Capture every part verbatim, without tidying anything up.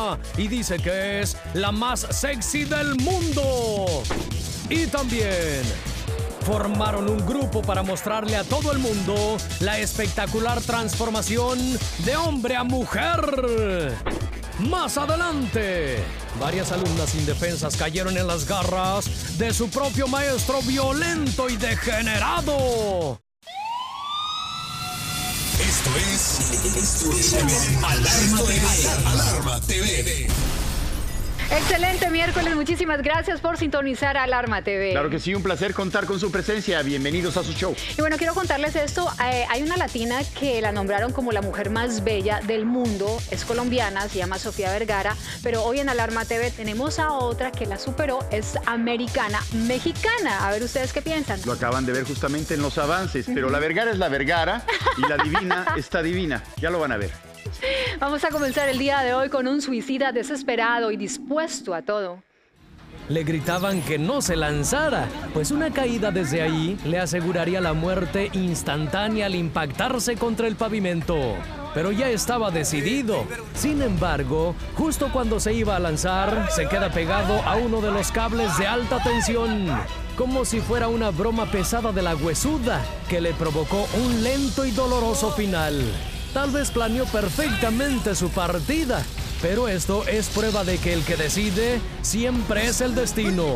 fama y dice que es la más sexy del mundo. Y también formaron un grupo para mostrarle a todo el mundo la espectacular transformación de hombre a mujer. Más adelante, varias alumnas indefensas cayeron en las garras de su propio maestro violento y degenerado. Esto es, esto es Alarma T V. Alarma T V. Excelente miércoles, muchísimas gracias por sintonizar Alarma T V. Claro que sí, un placer contar con su presencia. Bienvenidos a su show. Y bueno, quiero contarles esto. Eh, hay una latina que la nombraron como la mujer más bella del mundo. Es colombiana, se llama Sofía Vergara. Pero hoy en Alarma T V tenemos a otra que la superó. Es americana, mexicana. A ver ustedes qué piensan. Lo acaban de ver justamente en los avances. Pero uh-huh. La Vergara es la Vergara y la divina está divina. Ya lo van a ver. Vamos a comenzar el día de hoy con un suicida desesperado y dispuesto a todo. Le gritaban que no se lanzara, pues una caída desde ahí le aseguraría la muerte instantánea al impactarse contra el pavimento. Pero ya estaba decidido. Sin embargo, justo cuando se iba a lanzar, se queda pegado a uno de los cables de alta tensión, como si fuera una broma pesada de la huesuda, que le provocó un lento y doloroso final. Tal vez planeó perfectamente su partida, pero esto es prueba de que el que decide siempre es el destino.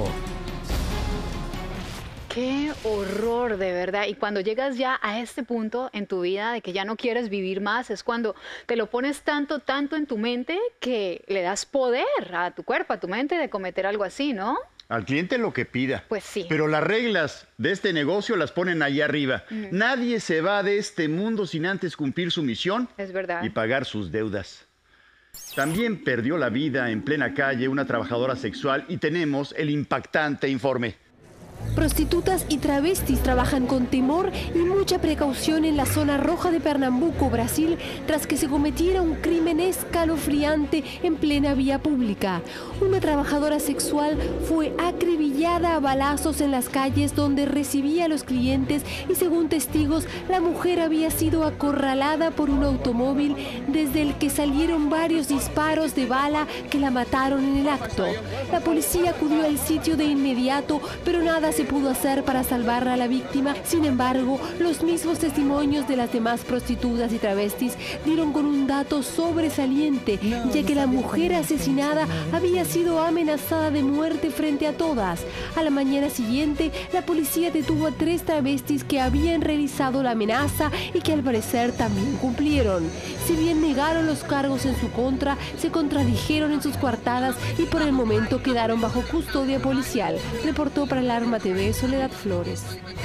¡Qué horror, de verdad! Y cuando llegas ya a este punto en tu vida de que ya no quieres vivir más, es cuando te lo pones tanto, tanto en tu mente que le das poder a tu cuerpo, a tu mente de cometer algo así, ¿no? Al cliente lo que pida. Pues sí. Pero las reglas de este negocio las ponen ahí arriba. Uh-huh. Nadie se va de este mundo sin antes cumplir su misión. Es verdad. Y pagar sus deudas. También perdió la vida en plena calle una trabajadora sexual y tenemos el impactante informe. Prostitutas y travestis trabajan con temor y mucha precaución en la zona roja de Pernambuco, Brasil, tras que se cometiera un crimen escalofriante en plena vía pública. Una trabajadora sexual fue acribillada a balazos en las calles donde recibía a los clientes y, según testigos, la mujer había sido acorralada por un automóvil desde el que salieron varios disparos de bala que la mataron en el acto. La policía acudió al sitio de inmediato, pero nada se pudo hacer para salvar a la víctima. Sin embargo, los mismos testimonios de las demás prostitutas y travestis dieron con un dato sobresaliente, ya que la mujer asesinada había sido amenazada de muerte frente a todas. A la mañana siguiente, la policía detuvo a tres travestis que habían realizado la amenaza y que al parecer también cumplieron. Si bien negaron los cargos en su contra, se contradijeron en sus coartadas y por el momento quedaron bajo custodia policial. Reportó para Alarma T V Soledad Flores.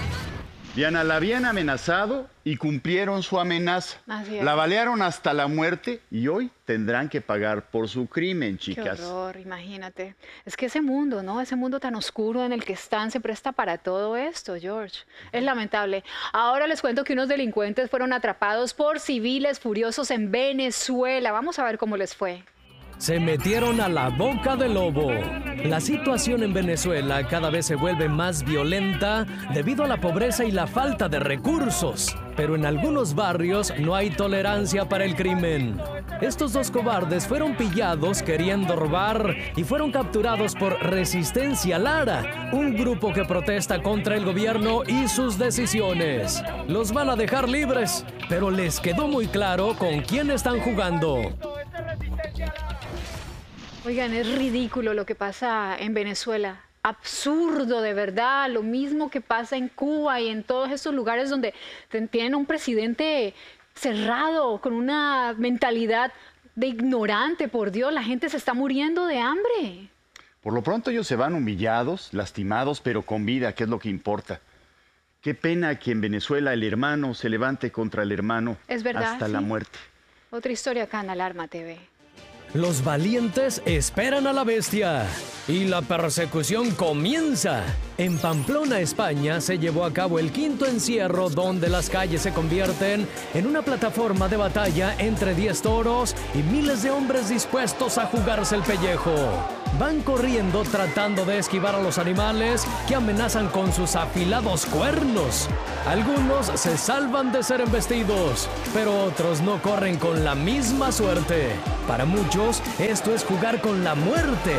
Diana, la habían amenazado y cumplieron su amenaza. La balearon hasta la muerte y hoy tendrán que pagar por su crimen, chicas. Qué horror, imagínate. Es que ese mundo, ¿no? Ese mundo tan oscuro en el que están se presta para todo esto, George. Es lamentable. Ahora les cuento que unos delincuentes fueron atrapados por civiles furiosos en Venezuela. Vamos a ver cómo les fue. Se metieron a la boca del lobo. La situación en Venezuela cada vez se vuelve más violenta debido a la pobreza y la falta de recursos. Pero en algunos barrios no hay tolerancia para el crimen. Estos dos cobardes fueron pillados queriendo robar y fueron capturados por Resistencia Lara, un grupo que protesta contra el gobierno y sus decisiones. Los van a dejar libres, pero les quedó muy claro con quién están jugando. Oigan, es ridículo lo que pasa en Venezuela. Absurdo, de verdad. Lo mismo que pasa en Cuba y en todos estos lugares donde tienen un presidente cerrado, con una mentalidad de ignorante. Por Dios, la gente se está muriendo de hambre. Por lo pronto ellos se van humillados, lastimados, pero con vida, que es lo que importa. Qué pena que en Venezuela el hermano se levante contra el hermano. Es verdad, hasta sí. la muerte. Otra historia acá en Alarma T V. Los valientes esperan a la bestia y la persecución comienza. En Pamplona, España, se llevó a cabo el quinto encierro donde las calles se convierten en una plataforma de batalla entre diez toros y miles de hombres dispuestos a jugarse el pellejo. Van corriendo tratando de esquivar a los animales que amenazan con sus afilados cuernos. Algunos se salvan de ser embestidos, pero otros no corren con la misma suerte. Para muchos, esto es jugar con la muerte.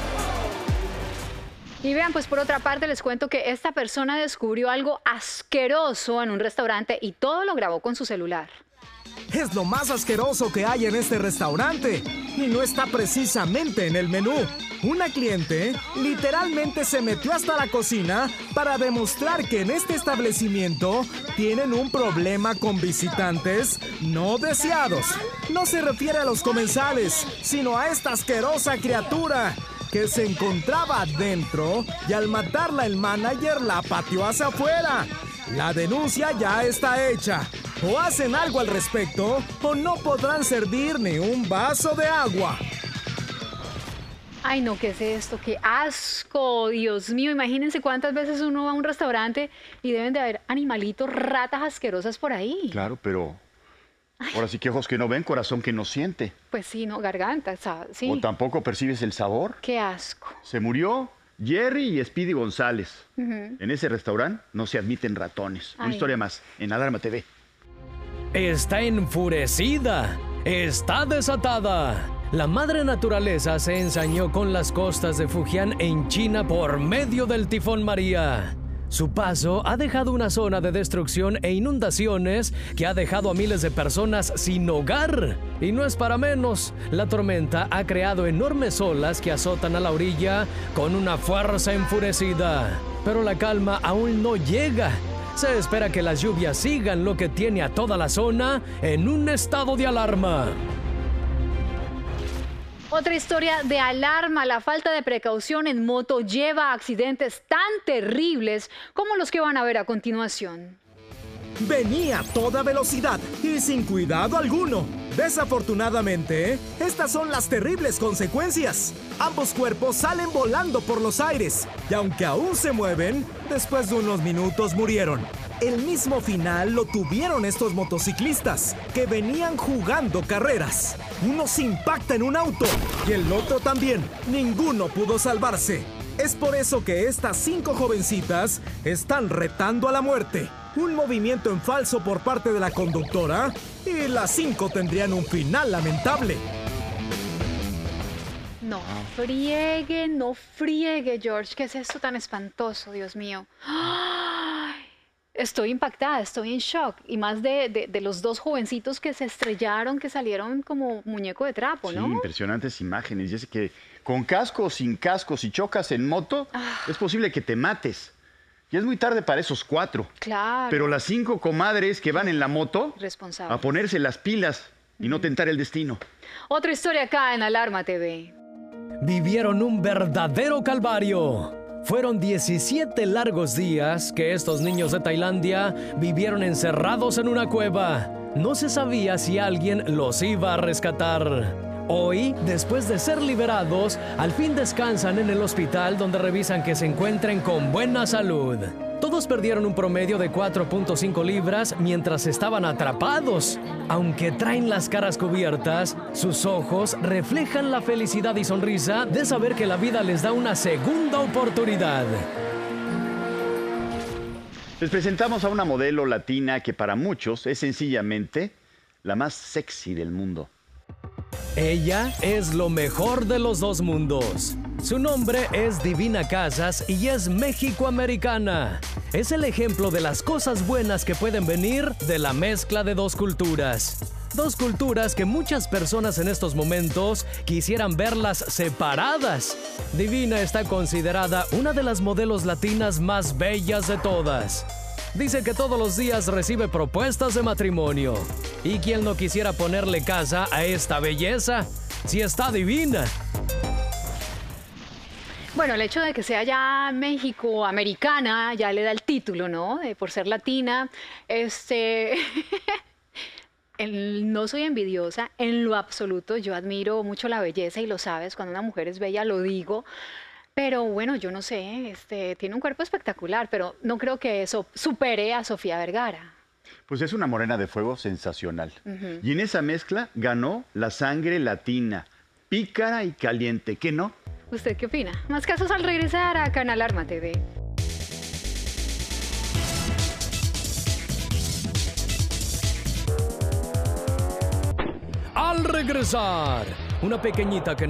Y vean, pues por otra parte les cuento que esta persona descubrió algo asqueroso en un restaurante y todo lo grabó con su celular. Es lo más asqueroso que hay en este restaurante y no está precisamente en el menú. Una cliente literalmente se metió hasta la cocina para demostrar que en este establecimiento tienen un problema con visitantes no deseados. No se refiere a los comensales, sino a esta asquerosa criatura que se encontraba adentro y al matarla el manager la pateó hacia afuera. La denuncia ya está hecha. O hacen algo al respecto o no podrán servir ni un vaso de agua. Ay, no, ¿qué es esto? ¡Qué asco! Dios mío, imagínense cuántas veces uno va a un restaurante y deben de haber animalitos, ratas asquerosas por ahí. Claro, pero ahora sí que ojos que no ven, corazón que no siente. Pues sí, no, garganta, sí. O tampoco percibes el sabor. ¡Qué asco! Se murió Jerry y Speedy González. Uh-huh. En ese restaurante no se admiten ratones. Ay. Una historia más en Alarma T V. Está enfurecida, está desatada. La madre naturaleza se ensañó con las costas de Fujian en China por medio del tifón María. Su paso ha dejado una zona de destrucción e inundaciones que ha dejado a miles de personas sin hogar. Y no es para menos, la tormenta ha creado enormes olas que azotan a la orilla con una fuerza enfurecida. Pero la calma aún no llega. Se espera que las lluvias sigan, lo que tiene a toda la zona en un estado de alarma. Otra historia de alarma. La falta de precaución en moto lleva a accidentes tan terribles como los que van a ver a continuación. Venía a toda velocidad y sin cuidado alguno. Desafortunadamente, estas son las terribles consecuencias. Ambos cuerpos salen volando por los aires y aunque aún se mueven, después de unos minutos murieron. El mismo final lo tuvieron estos motociclistas que venían jugando carreras. Uno se impacta en un auto y el otro también. Ninguno pudo salvarse. Es por eso que estas cinco jovencitas están retando a la muerte. Un movimiento en falso por parte de la conductora y las cinco tendrían un final lamentable. No friegue, no friegue, George. ¿Qué es esto tan espantoso, Dios mío? ¡Ay! Estoy impactada, estoy en shock. Y más de, de, de los dos jovencitos que se estrellaron, que salieron como muñeco de trapo, ¿no? Sí, impresionantes imágenes. Y es que con casco o sin casco, si chocas en moto, ah. es posible que te mates. Y es muy tarde para esos cuatro. Claro. Pero las cinco comadres que van en la moto responsables, a ponerse las pilas y no tentar el destino. Otra historia acá en Alarma T V. Vivieron un verdadero calvario. Fueron diecisiete largos días que estos niños de Tailandia vivieron encerrados en una cueva. No se sabía si alguien los iba a rescatar. Hoy, después de ser liberados, al fin descansan en el hospital donde revisan que se encuentren con buena salud. Todos perdieron un promedio de cuatro punto cinco libras mientras estaban atrapados. Aunque traen las caras cubiertas, sus ojos reflejan la felicidad y sonrisa de saber que la vida les da una segunda oportunidad. Les presentamos a una modelo latina que para muchos es sencillamente la más sexy del mundo. Ella es lo mejor de los dos mundos. Su nombre es Divina Casas y es mexicoamericana. Es el ejemplo de las cosas buenas que pueden venir de la mezcla de dos culturas. Dos culturas que muchas personas en estos momentos quisieran verlas separadas. Divina está considerada una de las modelos latinas más bellas de todas. Dice que todos los días recibe propuestas de matrimonio. ¿Y quién no quisiera ponerle casa a esta belleza? Si está divina. Bueno, el hecho de que sea ya mexicoamericana ya le da el título, ¿no? De, por ser latina. Este... No soy envidiosa en lo absoluto. Yo admiro mucho la belleza y lo sabes. Cuando una mujer es bella, lo digo. Pero bueno, yo no sé, este, tiene un cuerpo espectacular, pero no creo que eso supere a Sofía Vergara. Pues es una morena de fuego sensacional. Uh-huh. Y en esa mezcla ganó la sangre latina, pícara y caliente, ¿qué no? ¿Usted qué opina? Más casos al regresar a Canal Alarma T V. Al regresar, una pequeñita que